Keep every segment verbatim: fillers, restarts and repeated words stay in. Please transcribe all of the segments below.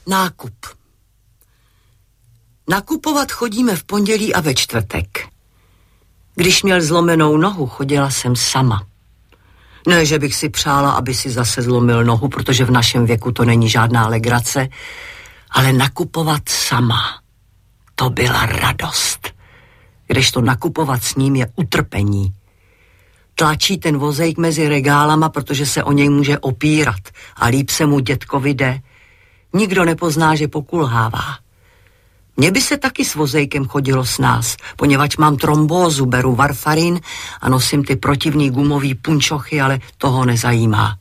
Nákup. Nakupovat chodíme v pondělí a ve čtvrtek. Když měl zlomenou nohu, chodila jsem sama. Ne, že bych si přála, aby si zase zlomil nohu, protože v našem věku to není žádná legrace, ale nakupovat sama, to byla radost. Kdežto nakupovat s ním je utrpení. Tlačí ten vozejk mezi regálama, protože se o něj může opírat a líp se mu dětkovi jde. Nikdo nepozná, že pokulhává. Mně by se taky s vozejkem chodilo s nás, poněvadž mám trombózu, beru varfarin a nosím ty protivný gumový punčochy, ale toho nezajímá.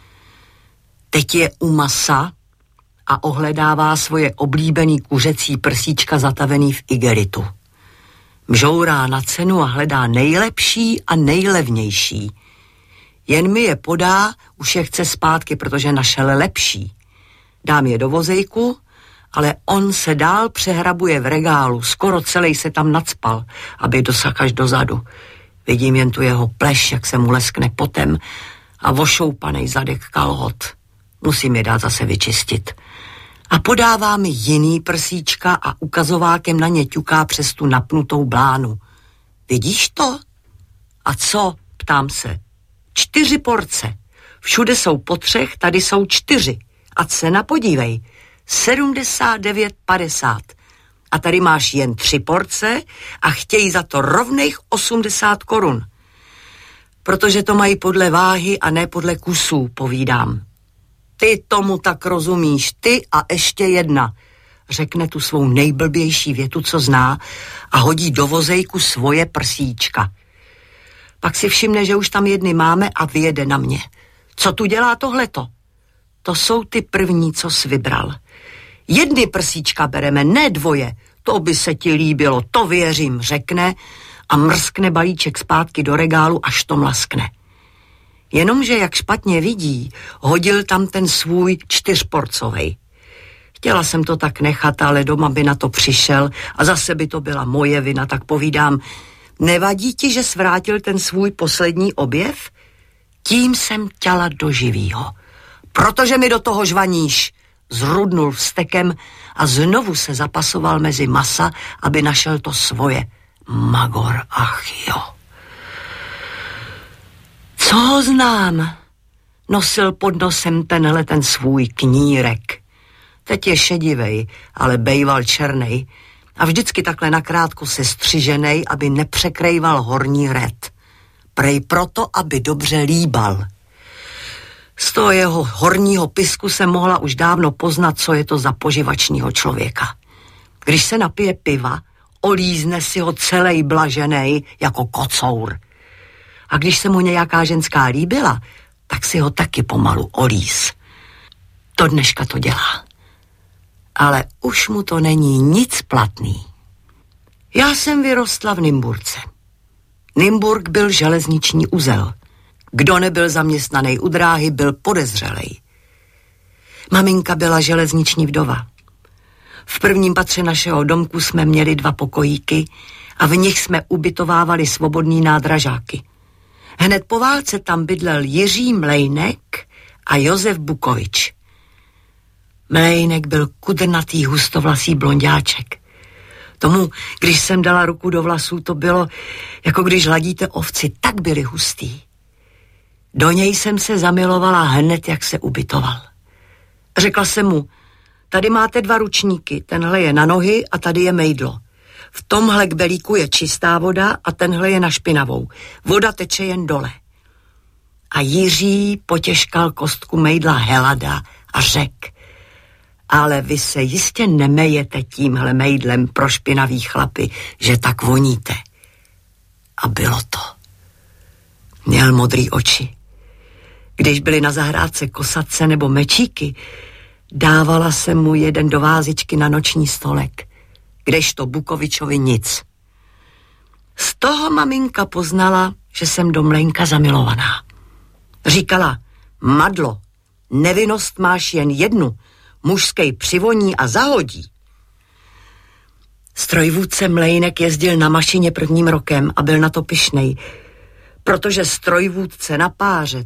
Teď je u masa a ohledává svoje oblíbený kuřecí prsíčka zatavený v igelitu. Mžourá na cenu a hledá nejlepší a nejlevnější. Jen mi je podá, už je chce zpátky, protože našel lepší. Dám je do vozejku, ale on se dál přehrabuje v regálu, skoro celý se tam nacpal, aby dosáhl až dozadu. Vidím jen tu jeho pleš, jak se mu leskne potem a vošoupanej zadek kalhot. Musím je dát zase vyčistit. A podává mi jiný prsíčka a ukazovákem na ně ťuká přes tu napnutou blánu. Vidíš to? A co? Ptám se. Čtyři porce. Všude jsou po třech, tady jsou čtyři. A cena, podívej, sedmdesát devět padesát. A tady máš jen tři porce a chtějí za to rovných osmdesát korun. Protože to mají podle váhy a ne podle kusů, povídám. Ty tomu tak rozumíš, ty a ještě jedna. Řekne tu svou nejblbější větu, co zná, a hodí do vozejku svoje prsíčka. Pak si všimne, že už tam jedny máme a vyjede na mě. Co tu dělá tohleto? To jsou ty první, co jsi vybral. Jedny prsíčka bereme, ne dvoje. To by se ti líbilo, to věřím, řekne a mrskne balíček zpátky do regálu, až to mlaskne. Jenomže jak špatně vidí, hodil tam ten svůj čtyřporcovej. Chtěla jsem to tak nechat, ale doma by na to přišel a zase by to byla moje vina, tak povídám, nevadí ti, že svrátil ten svůj poslední objev? Tím jsem těla do živýho. Protože mi do toho žvaníš, zrudnul vstekem a znovu se zapasoval mezi masa, aby našel to svoje. Magor, ach jo. Co ho znám? Nosil pod nosem tenhle ten svůj knírek. Teď je šedivej, ale bejval černej a vždycky takhle nakrátko se střiženej, aby nepřekrejval horní red. Prej proto, aby dobře líbal. Z toho jeho horního pisku se mohla už dávno poznat, co je to za poživačního člověka. Když se napije piva, olízne si ho celej blaženej jako kocour. A když se mu nějaká ženská líbila, tak si ho taky pomalu olíz. Do dneška to dělá. Ale už mu to není nic platný. Já jsem vyrostla v Nymburce. Nymburk byl železniční uzel. Kdo nebyl zaměstnaný u dráhy, byl podezřelej. Maminka byla železniční vdova. V prvním patře našeho domku jsme měli dva pokojíky a v nich jsme ubytovávali svobodní nádražáky. Hned po válce tam bydlel Jiří Mlejnek a Josef Bukovič. Mlejnek byl kudrnatý, hustovlasý blonďáček. Tomu, když jsem dala ruku do vlasů, to bylo, jako když hladíte ovci, tak byly hustý. Do něj jsem se zamilovala hned, jak se ubytoval. Řekla jsem mu, tady máte dva ručníky, tenhle je na nohy a tady je mejdlo. V tomhle kbelíku je čistá voda a tenhle je na špinavou. Voda teče jen dole. A Jiří potěžkal kostku mejdla helada a řekl, ale vy se jistě nemejete tímhle mejdlem pro špinavý chlapy, že tak voníte. A bylo to. Měl modrý oči. Když byly na zahrádce kosace nebo mečíky, dávala se mu jeden do vázičky na noční stolek, kdežto Bukovičovi nic. Z toho maminka poznala, že jsem do Mlejnka zamilovaná. Říkala, Madlo, nevinnost máš jen jednu, mužskej přivoní a zahodí. Strojvůdce Mlejnek jezdil na mašině prvním rokem a byl na to pyšnej, protože strojvůdce na páře